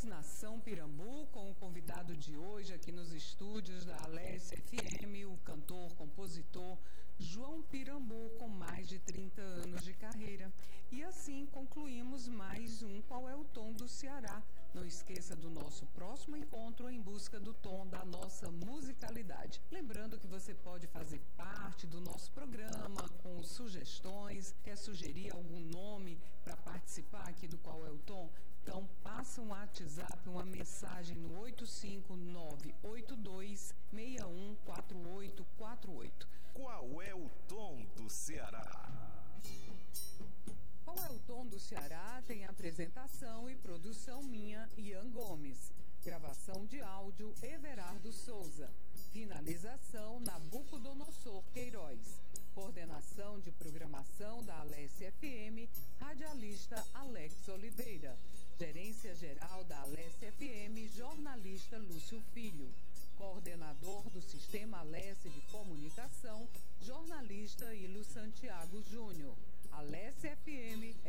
Estamos na São Pirambu com o convidado de hoje aqui nos estúdios da Alesse FM, o cantor, compositor João Pirambu, com mais de 30 anos de carreira. E assim concluímos mais um Qual é o Tom do Ceará. Não esqueça do nosso próximo encontro em busca do tom da nossa musicalidade. Lembrando que você pode fazer parte do nosso programa com sugestões, quer sugerir algum nome para participar aqui do Qual é o Tom? Então passa um WhatsApp, uma mensagem no 85982614848. Qual é o tom do Ceará? Qual é o tom do Ceará? Tem apresentação e produção minha, Ian Gomes. Gravação de áudio, Everardo Souza. Finalização, Nabucodonosor Queiroz. Coordenação de programação da Alesse FM, radialista Alex Oliveira. Gerência geral da Alesse FM, jornalista Lúcio Filho. Coordenador do Sistema Alesse de Comunicação, jornalista Ilo Santiago Júnior. Alesse FM,